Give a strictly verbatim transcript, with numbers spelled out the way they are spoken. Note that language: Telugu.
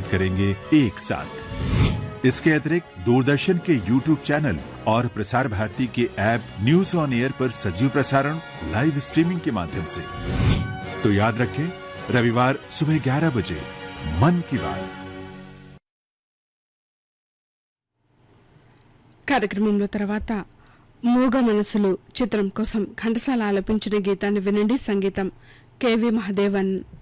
करेंगे एक साथ। इसके अतिरिक्त दूरदर्शन के यूट्यूब चैनल और प्रसार भारती के ऐप न्यूज ऑन एयर पर सजीव प्रसारण लाइव स्ट्रीमिंग के माध्यम से। तो याद रखें, रविवार सुबह ग्यारह बजे मन की बात। కార్యక్రమంలో తర్వాత మూగ మనసులు చిత్రం కోసం ఘంటసాల ఆలపించిన గీతాన్ని వినండి. సంగీతం కెవి మహదేవన్.